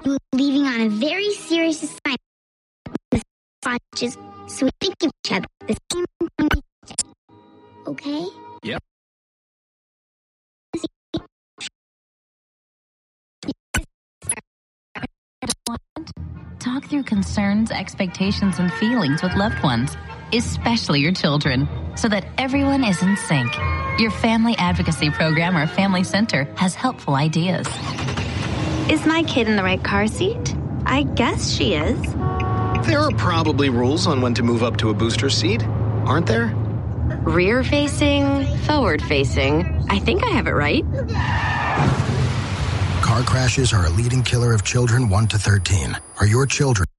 We're leaving on a very serious assignment. So we think of each other the same time. Okay? Yep. Talk through concerns, expectations, and feelings with loved ones, especially your children, so that everyone is in sync. Your family advocacy program or family center has helpful ideas. Is my kid in the right car seat? I guess she is. There are probably rules on when to move up to a booster seat, aren't there? Rear-facing, forward-facing. I think I have it right. Car crashes are a leading killer of children 1 to 13. Are your children